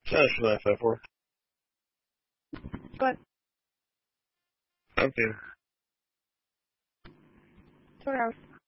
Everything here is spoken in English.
Thanks for that, February. Go ahead. Thank you. 2 hours.